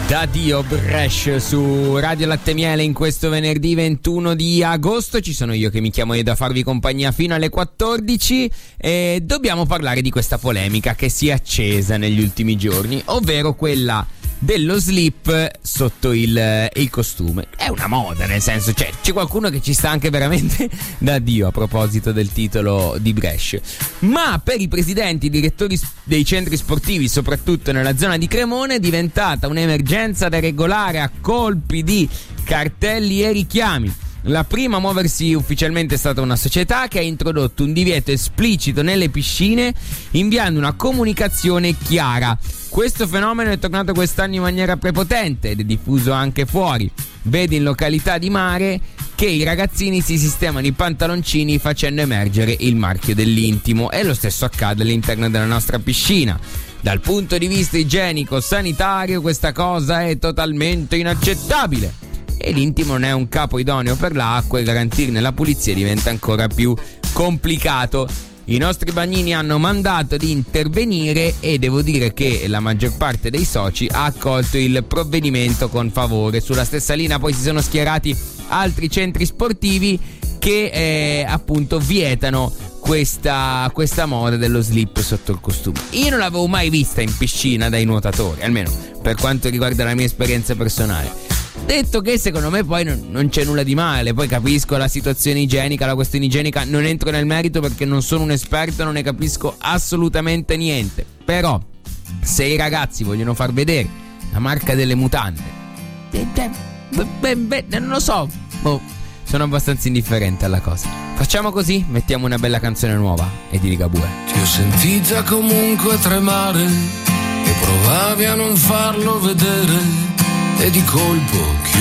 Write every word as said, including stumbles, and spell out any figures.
Da Dio Bresh su Radio Latte Miele in questo venerdì ventuno di agosto. Ci sono io che mi chiamo Edo a farvi compagnia fino alle quattordici e dobbiamo parlare di questa polemica che si è accesa negli ultimi giorni, ovvero quella dello slip sotto il, il costume. È una moda, nel senso, cioè, c'è qualcuno che ci sta anche veramente da Dio a proposito del titolo di Brescia. Ma per i presidenti e direttori dei centri sportivi, soprattutto nella zona di Cremona, è diventata un'emergenza da regolare a colpi di cartelli e richiami. La prima a muoversi ufficialmente è stata una società che ha introdotto un divieto esplicito nelle piscine, inviando una comunicazione chiara. Questo fenomeno è tornato quest'anno in maniera prepotente ed è diffuso anche fuori. Vedi in località di mare che i ragazzini si sistemano i pantaloncini facendo emergere il marchio dell'intimo, e lo stesso accade all'interno della nostra piscina. Dal punto di vista igienico-sanitario questa cosa è totalmente inaccettabile. E l'intimo non è un capo idoneo per l'acqua e garantirne la pulizia diventa ancora più complicato. I nostri bagnini hanno mandato di intervenire e devo dire che la maggior parte dei soci ha accolto il provvedimento con favore. Sulla stessa linea poi si sono schierati altri centri sportivi che eh, appunto vietano questa, questa moda dello slip sotto il costume. Io non l'avevo mai vista in piscina dai nuotatori, almeno per quanto riguarda la mia esperienza personale. Detto che secondo me poi non, non c'è nulla di male, poi capisco la situazione igienica, la questione igienica, non entro nel merito perché non sono un esperto, non ne capisco assolutamente niente. Però se i ragazzi vogliono far vedere la marca delle mutande, eh, beh, beh, non lo so, boh, sono abbastanza indifferente alla cosa. Facciamo così, mettiamo una bella canzone nuova e di Ligabue. Ti ho sentita comunque tremare e provavi a non farlo vedere, e di colpo